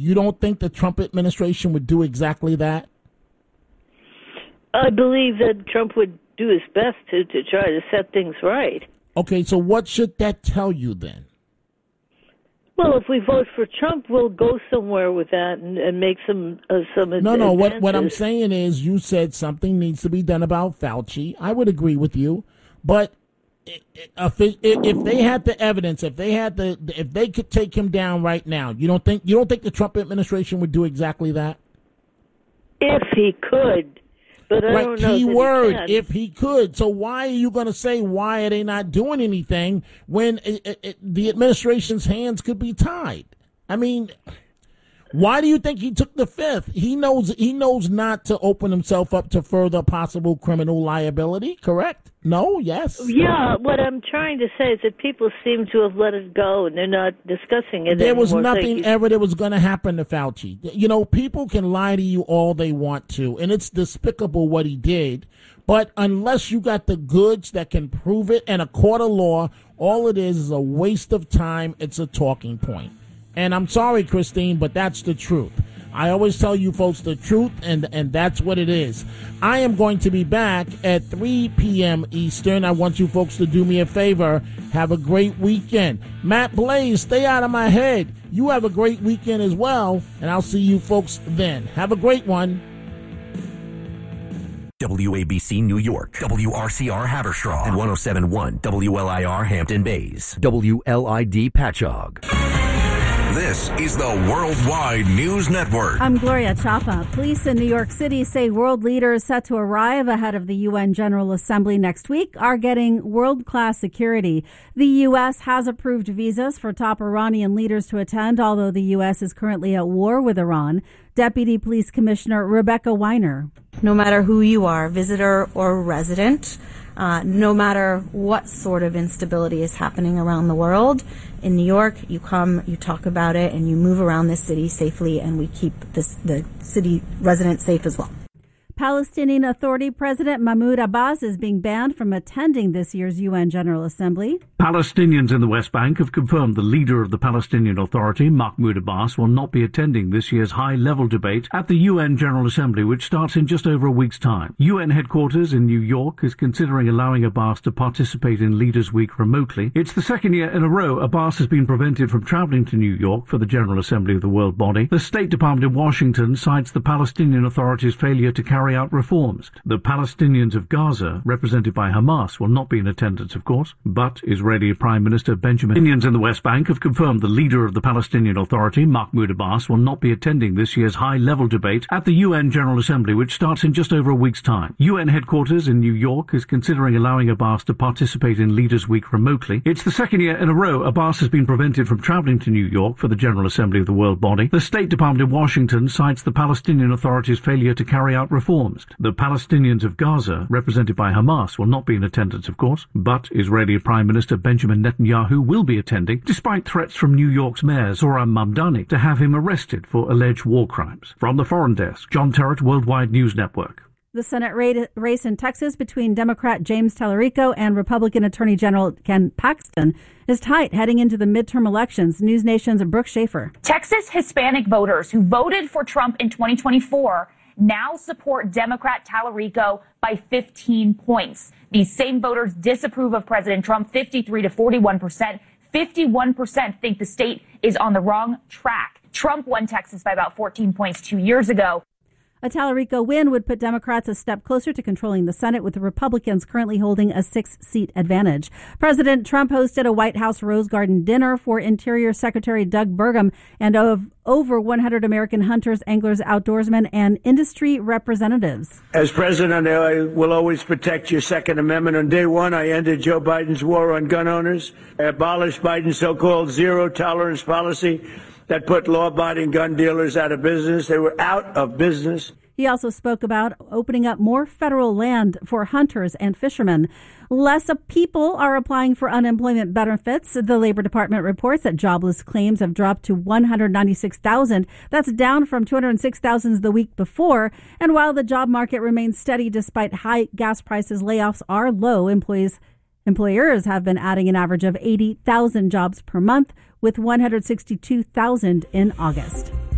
You don't think the Trump administration would do exactly that? I believe that Trump would do his best to try to set things right. Okay, so what should that tell you then? Well, if we vote for Trump, we'll go somewhere with that and make some No. What I'm saying is, you said something needs to be done about Fauci. I would agree with you, but if they had the evidence, if they could take him down right now, you don't think the Trump administration would do exactly that? If he could. But I don't know keyword, if he could. So why are you going to say, why are they not doing anything when the administration's hands could be tied? I mean, why do you think he took the fifth? He knows not to open himself up to further possible criminal liability, correct? No? Yes? Yeah, what I'm trying to say is that people seem to have let it go, and they're not discussing it There anymore. was nothing ever that was going to happen to Fauci. You know, people can lie to you all they want to, and it's despicable what he did. But unless you got the goods that can prove it and a court of law, all it is a waste of time. It's a talking point. And I'm sorry, Christine, but that's the truth. I always tell you folks the truth, and that's what it is. I am going to be back at 3 p.m. Eastern. I want you folks to do me a favor. Have a great weekend. Matt Blaze, stay out of my head. You have a great weekend as well, and I'll see you folks then. Have a great one. WABC New York, WRCR Haverstraw, and 107.1 WLIR Hampton Bays, WLID Patchogue. This is the Worldwide News Network. I'm Gloria Chapa. Police in New York City say world leaders set to arrive ahead of the UN General Assembly next week are getting world-class security. The U.S. has approved visas for top Iranian leaders to attend, although the U.S. is currently at war with Iran. Deputy Police Commissioner Rebecca Weiner. No matter who you are, visitor or resident, no matter what sort of instability is happening around the world, in New York, you come, you talk about it, and you move around this city safely, and we keep the city residents safe as well. Palestinian Authority President Mahmoud Abbas is being banned from attending this year's UN General Assembly. Palestinians in the West Bank have confirmed the leader of the Palestinian Authority, Mahmoud Abbas, will not be attending this year's high-level debate at the UN General Assembly, which starts in just over a week's time. UN headquarters in New York is considering allowing Abbas to participate in Leaders' Week remotely. It's the second year in a row Abbas has been prevented from traveling to New York for the General Assembly of the world body. The State Department in Washington cites the Palestinian Authority's failure to carry out reforms. The Palestinians of Gaza, represented by Hamas, will not be in attendance, of course, but Israeli Prime Minister Benjamin Palestinians in the West Bank have confirmed the leader of the Palestinian Authority, Mahmoud Abbas, will not be attending this year's high-level debate at the UN General Assembly, which starts in just over a week's time. UN headquarters in New York is considering allowing Abbas to participate in Leaders' Week remotely. It's the second year in a row Abbas has been prevented from traveling to New York for the General Assembly of the world body. The State Department in Washington cites the Palestinian Authority's failure to carry out reforms. The Palestinians of Gaza, represented by Hamas, will not be in attendance, of course, but Israeli Prime Minister Benjamin Netanyahu will be attending, despite threats from New York's Mayor Zohran Mamdani to have him arrested for alleged war crimes. From the Foreign Desk, John Terrett, Worldwide News Network. The Senate race in Texas between Democrat James Tallarico and Republican Attorney General Ken Paxton is tight heading into the midterm elections. News Nation's Brooke Schaefer. Texas Hispanic voters who voted for Trump in 2024 now support Democrat Tallarico by 15 points. These same voters disapprove of President Trump 53 to 41%. 51% think the state is on the wrong track. Trump won Texas by about 14 points 2 years ago. A Tallarico win would put Democrats a step closer to controlling the Senate, with the Republicans currently holding a 6-seat advantage. President Trump hosted a White House Rose Garden dinner for Interior Secretary Doug Burgum and of over 100 American hunters, anglers, outdoorsmen, and industry representatives. As president, I will always protect your Second Amendment. On day one, I ended Joe Biden's war on gun owners. I abolished Biden's so-called zero-tolerance policy that put law-abiding gun dealers out of business. They were out of business. He also spoke about opening up more federal land for hunters and fishermen. Less people are applying for unemployment benefits. The Labor Department reports that jobless claims have dropped to 196,000. That's down from 206,000 the week before. And while the job market remains steady despite high gas prices, layoffs are low. Employers have been adding an average of 80,000 jobs per month, with 162,000 in August.